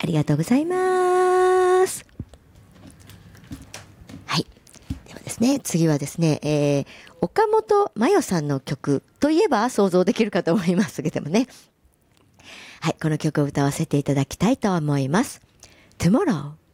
ありがとうございます。はい。ではですね、次はですね、岡本真代さんの曲といえば想像できるかと思いますけどもね。はい、この曲を歌わせていただきたいと思います。Tomorrow